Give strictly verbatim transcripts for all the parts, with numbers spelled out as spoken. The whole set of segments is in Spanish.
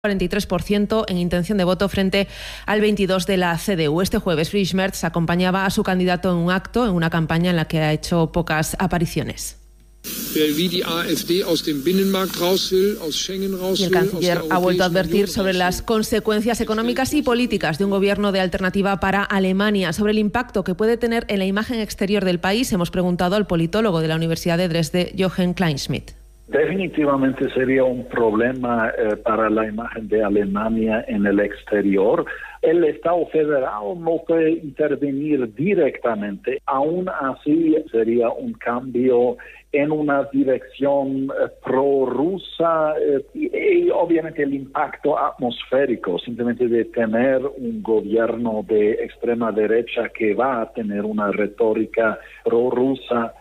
cuarenta y tres por ciento en intención de voto frente al veintidós por ciento de la C D U. Este jueves Friedrich Merz acompañaba a su candidato en un acto, en una campaña en la que ha hecho pocas apariciones. Y el canciller ha vuelto a advertir sobre las consecuencias económicas y políticas de un gobierno de alternativa para Alemania. Sobre el impacto que puede tener en la imagen exterior del país, hemos preguntado al politólogo de la Universidad de Dresde, Jochen Kleinschmidt. Definitivamente sería un problema eh, para la imagen de Alemania en el exterior. El Estado federal no puede intervenir directamente. Aún así sería un cambio en una dirección eh, prorrusa eh, y, y obviamente el impacto atmosférico, simplemente de tener un gobierno de extrema derecha que va a tener una retórica prorrusa.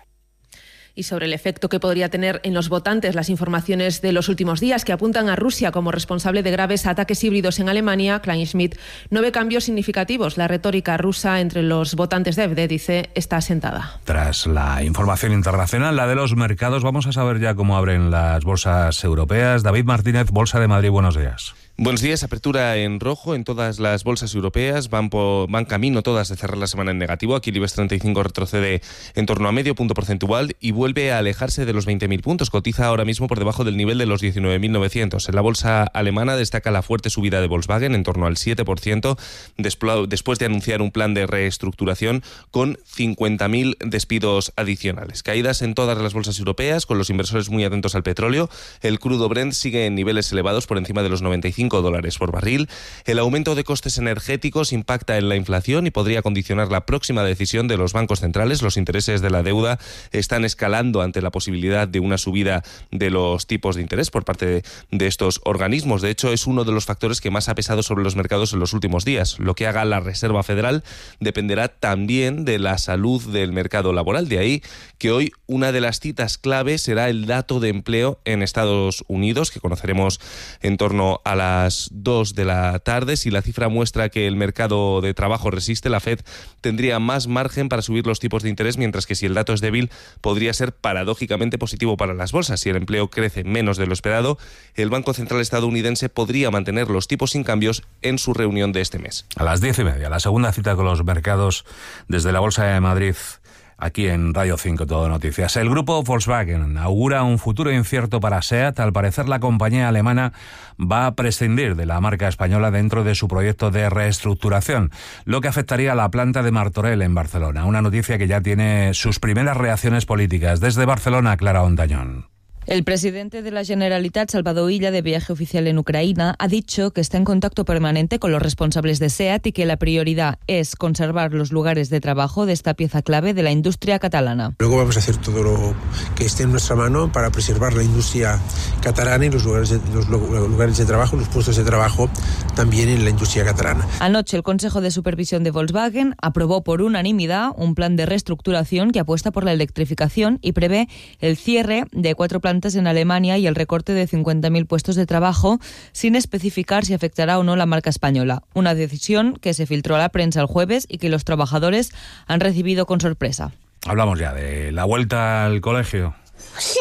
Y sobre el efecto que podría tener en los votantes las informaciones de los últimos días que apuntan a Rusia como responsable de graves ataques híbridos en Alemania, Kleinschmidt no ve cambios significativos. La retórica rusa entre los votantes de A F D, dice, está asentada. Tras la información internacional, la de los mercados, vamos a saber ya cómo abren las bolsas europeas. David Martínez, Bolsa de Madrid, buenos días. Buenos días. Apertura en rojo en todas las bolsas europeas. Van, por, van camino todas de cerrar la semana en negativo. Aquí el IBEX treinta y cinco retrocede en torno a medio punto porcentual y vuelve a alejarse de los veinte mil puntos. Cotiza ahora mismo por debajo del nivel de los diecinueve mil novecientos. En la bolsa alemana destaca la fuerte subida de Volkswagen en torno al siete por ciento después de anunciar un plan de reestructuración con cincuenta mil despidos adicionales. Caídas en todas las bolsas europeas, con los inversores muy atentos al petróleo. El crudo Brent sigue en niveles elevados por encima de los noventa y cinco dólares por barril. El aumento de costes energéticos impacta en la inflación y podría condicionar la próxima decisión de los bancos centrales. Los intereses de la deuda están escalando ante la posibilidad de una subida de los tipos de interés por parte de, de estos organismos. De hecho, es uno de los factores que más ha pesado sobre los mercados en los últimos días. Lo que haga la Reserva Federal dependerá también de la salud del mercado laboral. De ahí que hoy una de las citas clave será el dato de empleo en Estados Unidos, que conoceremos en torno a la las dos de la tarde. Si la cifra muestra que el mercado de trabajo resiste, la Fed tendría más margen para subir los tipos de interés, mientras que si el dato es débil, podría ser paradójicamente positivo para las bolsas. Si el empleo crece menos de lo esperado, el Banco Central estadounidense podría mantener los tipos sin cambios en su reunión de este mes. A las diez y media, la segunda cita con los mercados desde la Bolsa de Madrid. Aquí en Radio cinco Todo Noticias. El grupo Volkswagen augura un futuro incierto para SEAT. Al parecer, la compañía alemana va a prescindir de la marca española dentro de su proyecto de reestructuración, lo que afectaría a la planta de Martorell en Barcelona. Una noticia que ya tiene sus primeras reacciones políticas. Desde Barcelona, Clara Ontañón. El presidente de la Generalitat, Salvador Illa, de viaje oficial en Ucrania, ha dicho que está en contacto permanente con los responsables de SEAT y que la prioridad es conservar los lugares de trabajo de esta pieza clave de la industria catalana. Luego vamos a hacer todo lo que esté en nuestra mano para preservar la industria catalana y los lugares de, los lugares de trabajo, los puestos de trabajo también en la industria catalana. Anoche el Consejo de Supervisión de Volkswagen aprobó por unanimidad un plan de reestructuración que apuesta por la electrificación y prevé el cierre de cuatro plantas en Alemania y el recorte de cincuenta mil puestos de trabajo, sin especificar si afectará o no la marca española. Una decisión que se filtró a la prensa el jueves y que los trabajadores han recibido con sorpresa. Hablamos ya de la vuelta al colegio. Sí,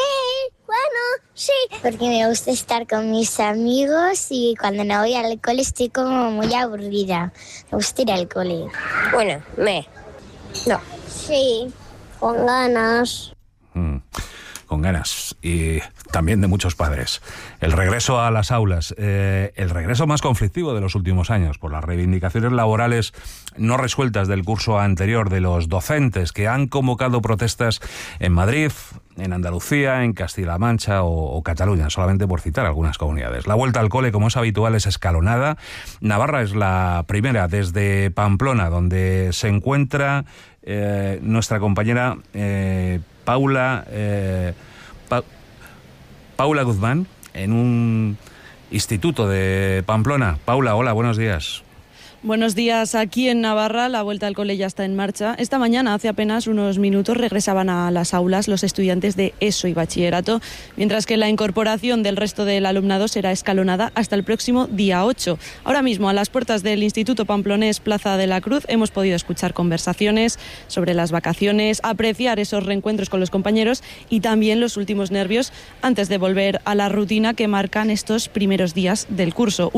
bueno, sí. Porque me gusta estar con mis amigos y cuando no voy al cole estoy como muy aburrida. Me gusta ir al cole. Bueno, me. No. Sí, con ganas. Mm. Con ganas, y también de muchos padres. El regreso a las aulas, eh, el regreso más conflictivo de los últimos años, por las reivindicaciones laborales no resueltas del curso anterior de los docentes que han convocado protestas en Madrid, en Andalucía, en Castilla-La Mancha o, o Cataluña, solamente por citar algunas comunidades. La vuelta al cole, como es habitual, es escalonada. Navarra es la primera, desde Pamplona, donde se encuentra eh, nuestra compañera eh, Paula eh, pa, Paula Guzmán, en un instituto de Pamplona. Paula, hola, buenos días. Buenos días. Aquí en Navarra la vuelta al cole ya está en marcha. Esta mañana, hace apenas unos minutos, regresaban a las aulas los estudiantes de ESO y bachillerato, mientras que la incorporación del resto del alumnado será escalonada hasta el próximo día ocho. Ahora mismo, a las puertas del Instituto Pamplonés Plaza de la Cruz, hemos podido escuchar conversaciones sobre las vacaciones, apreciar esos reencuentros con los compañeros y también los últimos nervios antes de volver a la rutina que marcan estos primeros días del curso.